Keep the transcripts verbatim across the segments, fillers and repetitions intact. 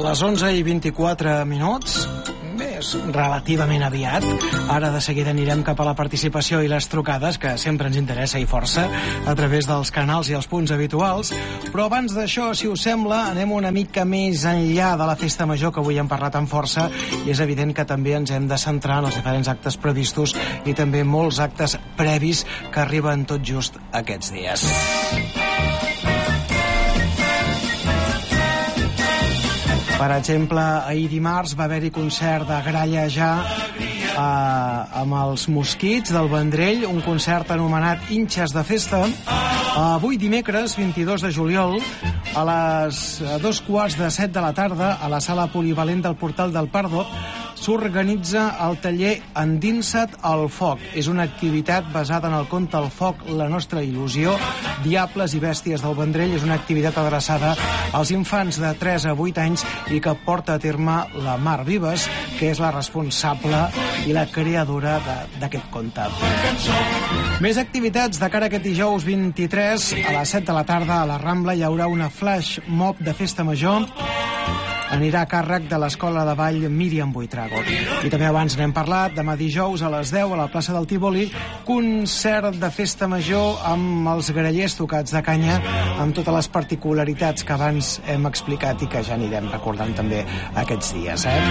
Les onze i vint-i-quatre minuts, bé, és relativament aviat. Ara de seguida anirem cap a la participació i les trucades, que sempre ens interessa i força, a través dels canals i els punts habituals. Però abans d'això, si us sembla, anem una mica més enllà de la festa major, que avui hem parlat amb força, i és evident que també ens hem de centrar en els diferents actes previstos i també molts actes previs que arriben tot just aquests dies. Per exemple, ahir dimarts va haver-hi concert de Gralla Ja eh, amb els Mosquits del Vendrell, un concert anomenat Inxes de Festa. Avui dimecres, vint-i-dos de juliol, a les dos quarts de set de la tarda, a la sala polivalent del Portal del Pardo, s'organitza el taller Endinsa't al foc. És una activitat basada en el conte El foc, la nostra il·lusió, Diables i bèsties del Vendrell. És una activitat adreçada als infants de tres a vuit anys i que porta a terme la Mar Vives, que és la responsable i la creadora d'aquest conte. Més activitats de cara a aquest dijous vint-i-tres, a les set de la tarda a la Rambla hi haurà una flash mob de festa major. Anirà a càrrec de l'Escola de Ball Míriam Buitrago. I també abans n'hem parlat, demà dijous a les deu a la plaça del Tívoli, concert de festa major amb els grallers tocats de canya, amb totes les particularitats que abans hem explicat i que ja anirem recordant també aquests dies, eh?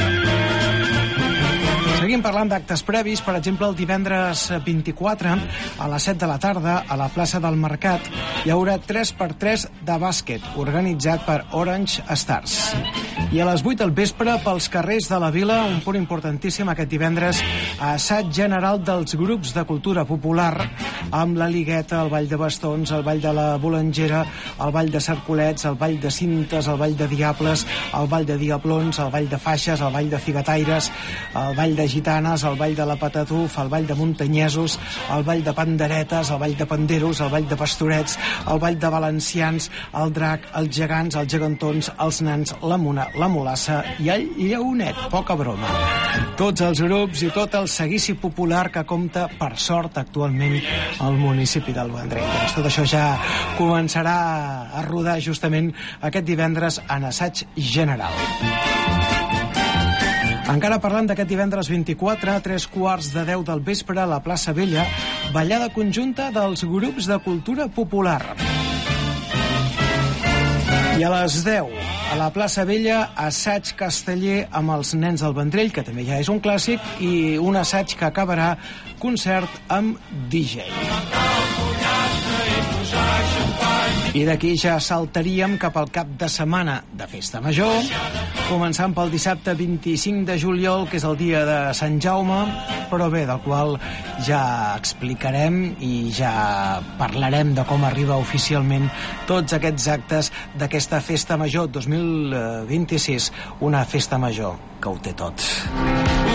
Seguim parlant d'actes previs. Per exemple, el divendres vint-i-quatre a les set de la tarda a la plaça del Mercat hi haurà tres per tres de bàsquet organitzat per Orange Stars. I a les vuit del vespre, pels carrers de la vila, un punt importantíssim aquest divendres, assaig general dels grups de cultura popular amb la Ligueta, el Ball de Bastons, el Ball de la Bolangera, el Ball de Cercolets, el Ball de Cintes, el Ball de Diables, el Ball de Diablons, el Ball de Faixes, el Ball de Figataires, el Ball de Gitanes, el Ball de la Patatuf, el Ball de Muntanyesos, el Ball de Panderetes, el Ball de Panderos, el Ball de Pastorets, el Ball de Valencians, el Drac, els Gegants, els Gegantons, els Nans, la Mona, la Molassa i el Lleonet. Poca broma. Tots els grups i tot el seguici popular que compta, per sort, actualment al municipi del Vendrell. Doncs tot això ja començarà a rodar justament aquest divendres en assaig general. Encara parlant d'aquest divendres vint-i-quatre, a tres quarts de deu del vespre, a la plaça Vella, ballada conjunta dels grups de cultura popular. I a les deu, a la plaça Vella, assaig casteller amb els nens del Vendrell, que també ja és un clàssic, i un assaig que acabarà concert amb D J. I d'aquí ja saltaríem cap al cap de setmana de festa major, començant pel dissabte vint-i-cinc de juliol, que és el dia de Sant Jaume, però bé, del qual ja explicarem i ja parlarem de com arriba oficialment tots aquests actes d'aquesta festa major dos mil vint-i-sis, una festa major que ho té tot.